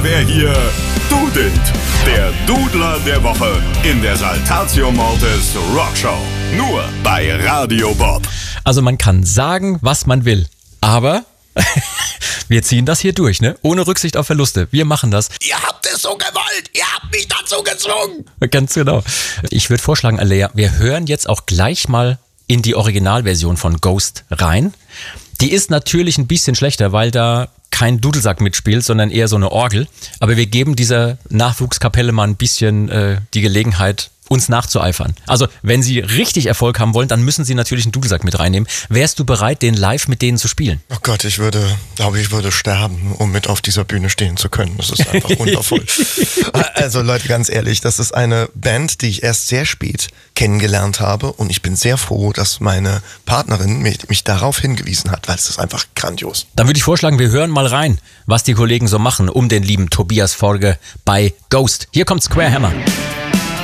mal, wer hier dudelt. Der Dudler der Woche in der Saltatio Mortis Rockshow. Nur bei Radio Bob. Also man kann sagen, was man will, aber wir ziehen das hier durch, ne? Ohne Rücksicht auf Verluste. Wir machen das. Ihr habt es so gewollt. Ihr habt mich dazu gezwungen. Ganz genau. Ich würde vorschlagen, Alea, wir hören jetzt auch gleich mal in die Originalversion von Ghost rein. Die ist natürlich ein bisschen schlechter, weil da kein Dudelsack mitspielt, sondern eher so eine Orgel. Aber wir geben dieser Nachwuchskapelle mal ein bisschen die Gelegenheit, uns nachzueifern. Also, wenn Sie richtig Erfolg haben wollen, dann müssen Sie natürlich einen Dudelsack mit reinnehmen. Wärst du bereit, den live mit denen zu spielen? Oh Gott, ich würde sterben, um mit auf dieser Bühne stehen zu können. Das ist einfach wundervoll. Also Leute, ganz ehrlich, das ist eine Band, die ich erst sehr spät kennengelernt habe und ich bin sehr froh, dass meine Partnerin mich darauf hingewiesen hat, weil es ist einfach grandios. Dann würde ich vorschlagen, wir hören mal rein, was die Kollegen so machen um den lieben Tobias Forge bei Ghost. Hier kommt Square Hammer.